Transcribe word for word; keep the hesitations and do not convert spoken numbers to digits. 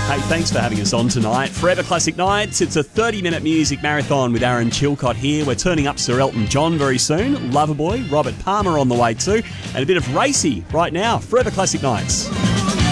Hey, thanks for having us on tonight. Forever Classic Nights, it's a thirty-minute music marathon with Aaron Chilcott here. We're turning up Sir Elton John very soon, Loverboy, Robert Palmer on the way too, and a bit of Racy right now. Forever Classic Nights.